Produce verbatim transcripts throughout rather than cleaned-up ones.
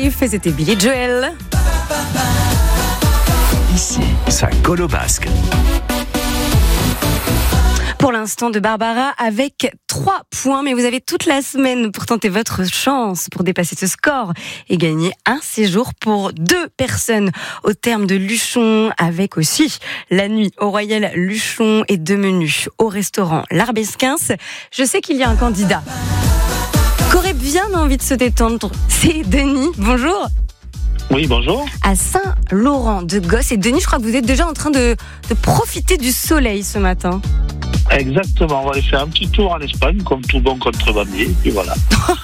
Life, c'était Billy Joel. Ici, ça colle au basque. Pour l'instant de Barbara avec trois points, mais vous avez toute la semaine pour tenter votre chance pour dépasser ce score et gagner un séjour pour deux personnes au terme de Luchon, avec aussi la nuit au Royal Luchon et deux menus au restaurant L'Arbesquins. Je sais qu'il y a un candidat qui aurait bien envie de se détendre, c'est Denis. Bonjour. Oui, bonjour. À Saint-Laurent-de-Gosse. Et Denis, je crois que vous êtes déjà en train de, de profiter du soleil ce matin. Exactement, on va aller faire un petit tour en Espagne, comme tout bon contrebandier, et puis voilà.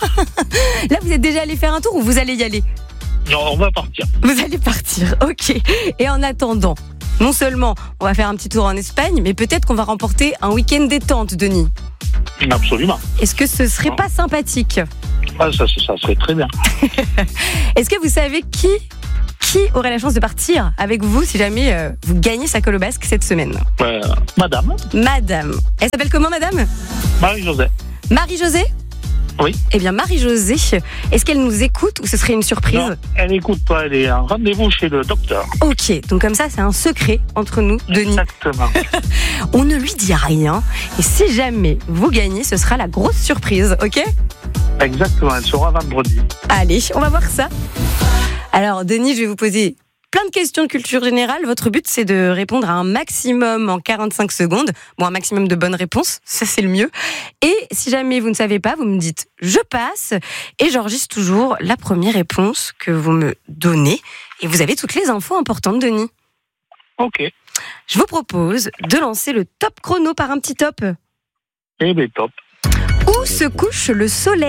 Là, vous êtes déjà allé faire un tour ou vous allez y aller ? Non, on va partir. Vous allez partir, ok. Et en attendant, non seulement on va faire un petit tour en Espagne, mais peut-être qu'on va remporter un week-end détente, Denis. Absolument. Est-ce que ce serait pas sympathique ? Ah, ça, ça serait très bien. Est-ce que vous savez qui, qui aurait la chance de partir avec vous si jamais euh, vous gagnez sa colle au basque cette semaine ? euh, Madame. Madame. Elle s'appelle comment, madame ? Marie-Josée. Marie-Josée ? Oui. Eh bien, Marie-Josée, est-ce qu'elle nous écoute ou ce serait une surprise ? Non, elle n'écoute pas, elle est en rendez-vous chez le docteur. Ok, donc comme ça, c'est un secret entre nous, Denis. Exactement. On ne lui dit rien. Et si jamais vous gagnez, ce sera la grosse surprise, ok ? Exactement, elle sera vendredi. Allez, on va voir ça. Alors, Denis, je vais vous poser plein de questions de culture générale. Votre but, c'est de répondre à un maximum en quarante-cinq secondes. Bon, un maximum de bonnes réponses, ça c'est le mieux. Et si jamais vous ne savez pas, vous me dites « je passe » et j'enregistre toujours la première réponse que vous me donnez. Et vous avez toutes les infos importantes, Denis. Ok. Je vous propose de lancer le top chrono par un petit top. Eh bien, top. Où se couche le soleil ?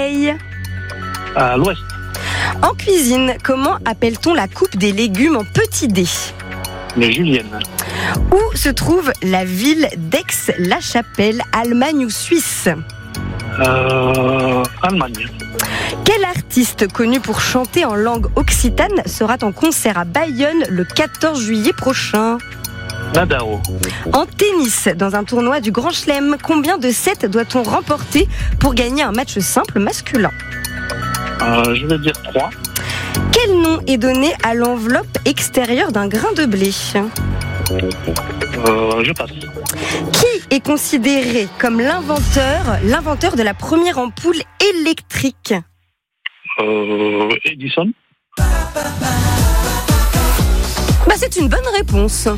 À l'ouest. En cuisine, comment appelle-t-on la coupe des légumes en petits dés ? Les juliennes. Où se trouve la ville d'Aix-la-Chapelle, Allemagne ou Suisse ? Euh, Allemagne. Quel artiste connu pour chanter en langue occitane sera en concert à Bayonne le quatorze juillet prochain ? Nadao. En tennis, dans un tournoi du Grand Chelem, combien de sets doit-on remporter pour gagner un match simple masculin ? Euh, je vais dire trois. Quel nom est donné à l'enveloppe extérieure d'un grain de blé ? Euh, je passe. Qui est considéré comme l'inventeur, l'inventeur de la première ampoule électrique ? Euh, Edison. Bah, c'est une bonne réponse.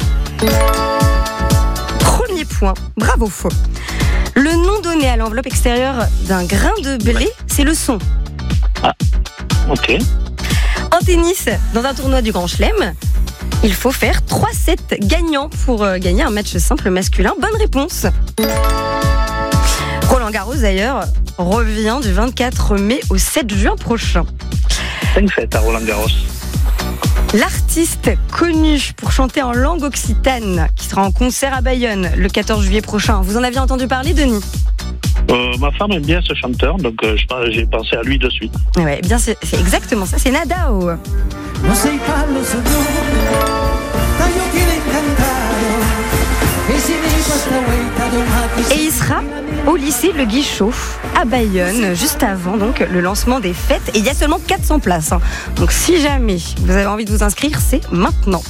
Premier point. Bravo, faux. Le nom donné à l'enveloppe extérieure d'un grain de blé, c'est le son. Ah, ok. En tennis, dans un tournoi du Grand Chelem, il faut faire trois sets gagnants pour euh, gagner un match simple masculin. Bonne réponse. Roland Garros, d'ailleurs, revient du vingt-quatre mai au sept juin prochain. cinq sept à Roland Garros. L'artiste connu pour chanter en langue occitane, qui sera en concert à Bayonne le quatorze juillet prochain. Vous en aviez entendu parler, Denis ? Euh, ma femme aime bien ce chanteur, donc euh, j'ai pensé à lui de suite. Ouais, bien c'est, c'est exactement ça, c'est Nadao. Et il sera au lycée Le Guichot à Bayonne, juste avant donc le lancement des fêtes. Et il y a seulement quatre cents places. Hein. Donc si jamais vous avez envie de vous inscrire, c'est maintenant.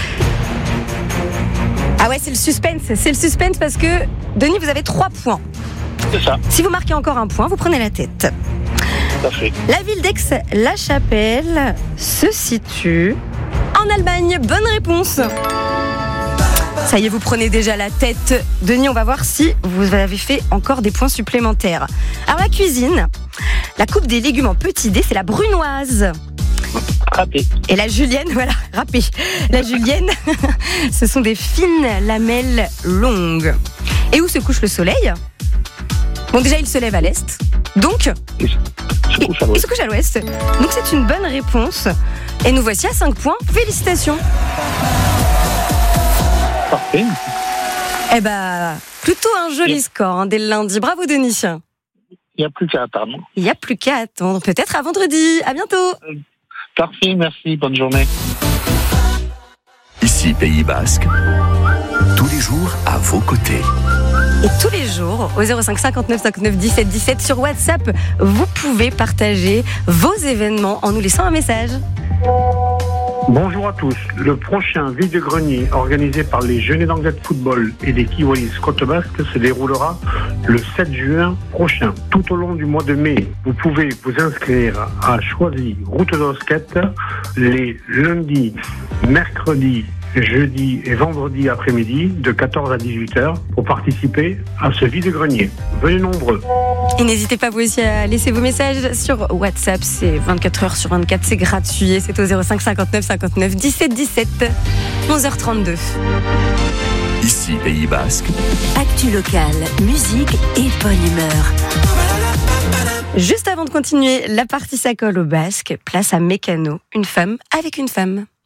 Ah ouais, c'est le suspense. C'est le suspense parce que, Denis, vous avez trois points. C'est ça. Si vous marquez encore un point, vous prenez la tête. Tout à fait. La ville d'Aix-la-Chapelle se situe en Allemagne. Bonne réponse. Ça y est, vous prenez déjà la tête. Denis, on va voir si vous avez fait encore des points supplémentaires. Alors la cuisine, la coupe des légumes en petits dés, c'est la brunoise. Râpé. Et la julienne, voilà, râpé. La julienne, ce sont des fines lamelles longues. Et où se couche le soleil ? Bon, déjà, il se lève à l'est. Donc, Il se couche à il l'ouest. se couche à l'ouest. Donc, c'est une bonne réponse. Et nous voici à cinq points. Félicitations. Parfait. Eh ben, plutôt un joli score hein, dès le lundi. Bravo, Denis. Il n'y a plus qu'à attendre. Il n'y a plus qu'à attendre. Peut-être à vendredi. À bientôt. Parfait, merci. Bonne journée. Ici, Pays Basque, tous les jours à vos côtés. Et tous les jours, au zéro cinq cinquante-neuf cinquante-neuf dix-sept dix-sept sur WhatsApp, vous pouvez partager vos événements en nous laissant un message. Bonjour à tous. Le prochain vide-grenier organisé par les Jeunes d'Anglais de football et les Kiwanis Côte Basque se déroulera le sept juin prochain. Tout au long du mois de mai, vous pouvez vous inscrire à Choisy, route d'Osquette, les lundis, mercredis, jeudi et vendredi après-midi de quatorze à dix-huit heures pour participer à ce vide-grenier. Venez nombreux. Et n'hésitez pas vous aussi à laisser vos messages sur WhatsApp, c'est vingt-quatre heures sur vingt-quatre, c'est gratuit et c'est au zéro cinq cinquante-neuf cinquante-neuf dix-sept dix-sept, onze heures trente-deux. Ici Pays Basque. Actu locale, musique et bonne humeur. Juste avant de continuer la partie Ça colle au basque, place à Mécano, une femme avec une femme.